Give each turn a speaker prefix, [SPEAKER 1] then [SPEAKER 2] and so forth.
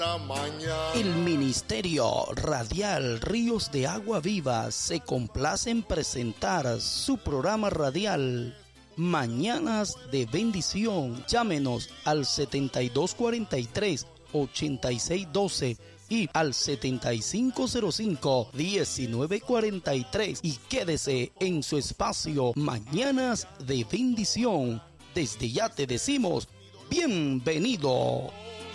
[SPEAKER 1] El Ministerio Radial Ríos de Agua Viva se complace en presentar su programa radial Mañanas de Bendición. Llámenos al 7243-8612 y al 7505-1943 y quédese en su espacio Mañanas de Bendición. Desde ya te decimos bienvenido.